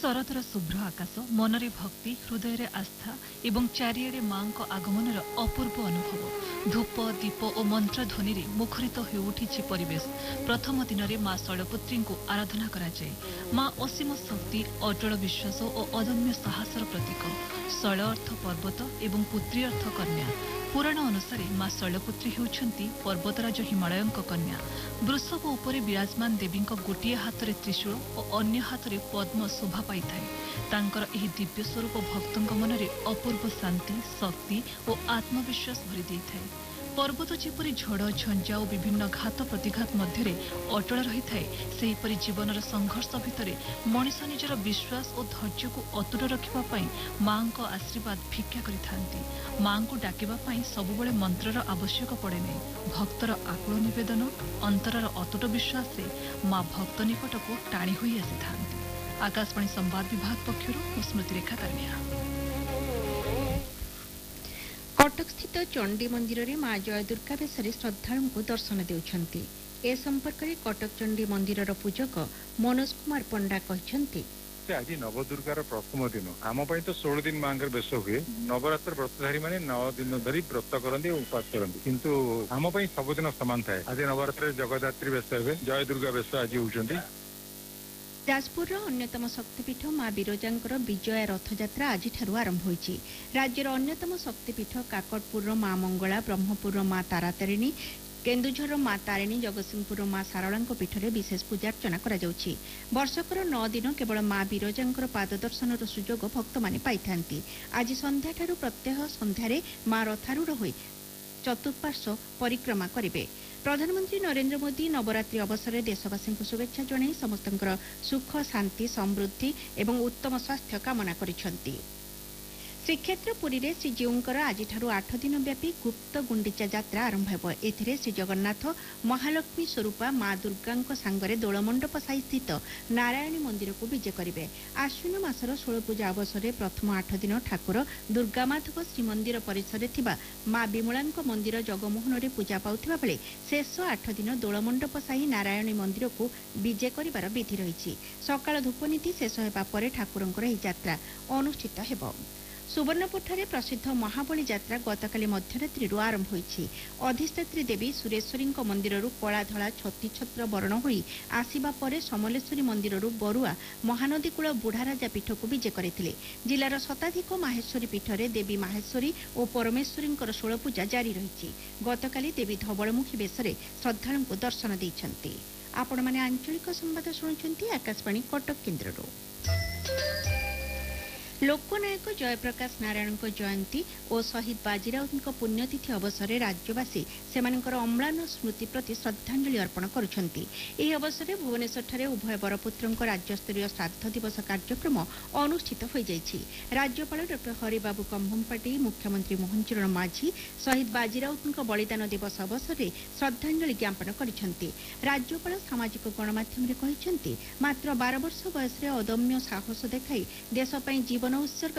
शरदर शुभ्र आकाश मनरे भक्ति हृदय आस्था एवं चारिआडे मां आगमनर अपूर्व अनुभव धूप दीप और मंत्र ध्वनि मुखरित हो उठी परिवेश। प्रथम दिन में मां शैलपुत्री को आराधना कराए। मां असीम शक्ति अटल विश्वास और अदम्य साहसर प्रतीक। शैल अर्थ पर्वत एवं पुत्री अर्थ कन्या। पुराण अनुसार मां शैलपुत्री होउछंती पर्वतराज हिमालय कन्या। वृषभ उपरे विराजमान देवी गोटे हाथ में त्रिशूल और अन्य हाथ में पद्म शोभा पाई तांकर एही दिव्य स्वरूप भक्तों मनरे अपूर्व शांति शक्ति और आत्मविश्वास भरी देइथाय। पर्वत जेपरी झड़ झंझा और विभिन्न घात प्रतिघात मध्य अटल रही थाए सेहीपरि जीवनर संघर्ष भितर मनीष निजर विश्वास और धैर्य को अतुट रखिबा मां को आशीर्वाद भिक्षा करिथांती। मां को डाकिबा पई सबुबले मंत्रर आवश्यक पड़े नहीं। भक्तर आकुल निवेदन अंतरर अतुट विश्वास से मां भक्त निकट को टाणी होई आसीथांती। आकाशवाणी संवाद विभाग पक्षर स्मृति रेखा कर्मिया। कटक स्थित चंडी मंदिर में मां जय दुर्गा बेश श्रद्धालु को दर्शन देउछंती। ए संपर्क में कटक चंडी मंदिर पूजक मनोज कुमार पंडा कहते आज नवदुर्गार प्रथम दिन आम तो 16 दिन मांगर बेश हुए। नवरात्र व्रतधारी माने 9 दिन धरी व्रत करते उपास करते किंतु आम सबुदिन सामान थाए। आज नवरात्र जगदात्री बेश हे जय दुर्गा बेश आज होती। जाजपुर अन्यतम शक्तिपीठ मां बिरजांकर विजया रथयात्रा आज आरंभ होईछि। राज्यर अन्यतम शक्तिपीठ काकटपुर मां मंगला, ब्रह्मपुर मां तारातारिणी, केन्दुझर मां तारिणी, जगतसिंहपुर मां सारलांक पीठरे विशेष पूजार्चना करा जाउछि। वर्षकर 9 दिन केवल मां बिरजांकर पाद दर्शनर सुजोग भक्त माने पाइथांती। आज संध्याठारु प्रत्यह संध्यारे मां रथारूढ़ होई चतुर्पार्श्व परिक्रमा करिवे। प्रधानमंत्री नरेंद्र मोदी नवरात्रि अवसर में देशवासी को शुभेच्छा जणाई समस्तଙ୍କର सुख शांति समृद्धि एवं उत्तम स्वास्थ्य कामना करिसेंती। श्रीक्षेत्र पुरी रे श्रीजीउंकर आज 8 दिन व्यापी गुप्त गुंडीचा यात्रा आरंभ हेब। एथिरे श्री जगन्नाथ महालक्ष्मी स्वरूपा मां दुर्गा सांगरे दोलमंडप साई स्थित नारायणी मंदिर को विजे करिवे। आश्विन मासर 16 पूजा अवसर में प्रथम 8 दिन ठाकुर दुर्गामाधव श्रीमंदिर परिसर थिबा मां विमलांक मंदिर जगमोहन रे पूजा पाउथिबा बेले शेष 8 दिन दोलमंडप साई नारायणी मंदिर को विजे करिवार विधि रहिछि। सकाळ धूपनीति शेष हेबा परे ठाकुरंकर एही यात्रा अनुष्ठित हेब। सुवर्णपुरଠାରେ प्रसिद्ध महाबली यात्रा गतकाली मध्यरात्रि आरंभ होईछि। अधिष्ठात्री देवी सुरेश्वरी मंदिरରୁ कला धला छत्ती छत्र वर्ण होई आसीबा परे समलेश्वरी मंदिरରୁ बरुआ महानदी कूल बुढ़ाराजा पीठ को विजे करथिले। जिलार शताधिक माहेश्वरी पीठरे देवी माहेश्वरी और परमेश्वरी 16 पूजा जारी रहिछि। गतकाली देवी धवलमुखी बेशरे श्रद्धालु को दर्शन दैछन्ति। आपण माने आंचलिक संवाद शुणुछन्ति आकाशवाणी कटक केन्द्रରୁ। लोकनायक जयप्रकाश नारायण जयंती और शहीद बाजीराउत पुण्यतिथि अवसर में राज्यवासी सेमानकर अम्लान स्मृति प्रति श्रद्धांजलि अर्पण करुछन्ति। एही अवसर में भुवनेश्वर उभय बरपुत्रଙ୍କ राज्यस्तरीय श्राद्ध दिवस कार्यक्रम अनुष्ठित हो जाइछि। राज्यपाल डॉ हरिबाबू कंभमपाटी, मुख्यमंत्री मोहन चरण माझी शहीद बाजीराउत बलिदान दिवस अवसर में श्रद्धांजलि ज्ञापन करिछन्ति। राज्यपाल सामाजिक गणमाध्यम रे कहिछन्ति मात्र 12 वर्ष बयस अदम्य साहस देखाई देश जीवन उत्सर्ग